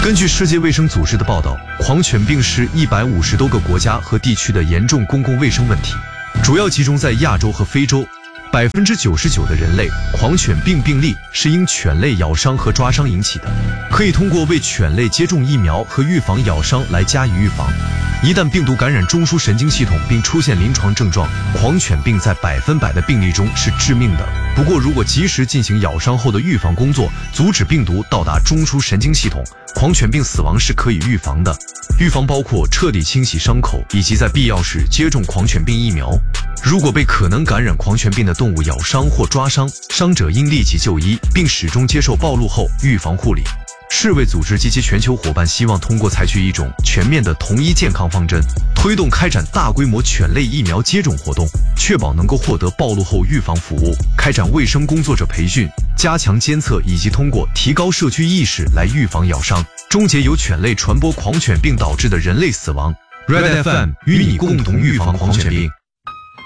根据世界卫生组织的报道，狂犬病是150多个国家和地区的严重公共卫生问题，主要集中在亚洲和非洲。99%的人类狂犬病病例是因犬类咬伤和抓伤引起的，可以通过为犬类接种疫苗和预防咬伤来加以预防。一旦病毒感染中枢神经系统并出现临床症状，狂犬病在100%的病例中是致命的。不过，如果及时进行咬伤后的预防工作，阻止病毒到达中枢神经系统，狂犬病死亡是可以预防的。预防包括彻底清洗伤口，以及在必要时接种狂犬病疫苗。如果被可能感染狂犬病的动物咬伤或抓伤，伤者应立即就医，并始终接受暴露后预防护理。世卫组织及其全球伙伴希望通过采取一种全面的统一健康方针，推动开展大规模犬类疫苗接种活动，确保能够获得暴露后预防服务，开展卫生工作者培训，加强监测，以及通过提高社区意识来预防咬伤，终结由犬类传播狂犬病导致的人类死亡。Red FM 与你共同预防狂犬病。